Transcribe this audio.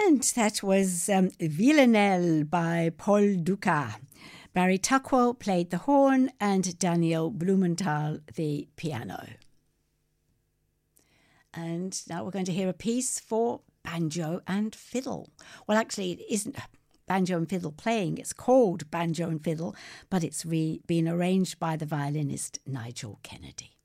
And that was Villanelle by Paul Dukas. Barry Tuckwell played the horn and Daniel Blumenthal the piano. And now we're going to hear a piece for banjo and fiddle. Well, actually, it isn't banjo and fiddle playing. It's called Banjo and Fiddle, but it's been arranged by the violinist Nigel Kennedy.